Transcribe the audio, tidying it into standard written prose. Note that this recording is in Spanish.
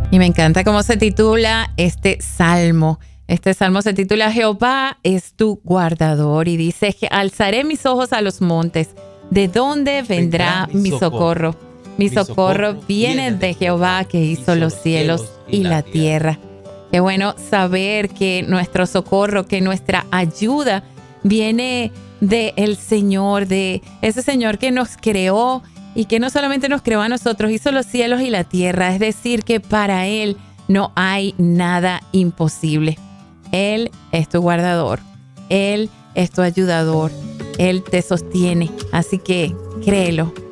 Y me encanta cómo se titula este salmo. Este salmo se titula Jehová es tu guardador y dice que alzaré mis ojos a los montes. ¿De dónde vendrá mi socorro? Mi socorro viene de Jehová que hizo los cielos y la tierra. Qué bueno saber que nuestro socorro, que nuestra ayuda viene del Señor, de ese Señor que nos creó y que no solamente nos creó a nosotros, hizo los cielos y la tierra. Es decir, que para Él no hay nada imposible. Él es tu guardador. Él es tu ayudador. Él te sostiene. Así que créelo.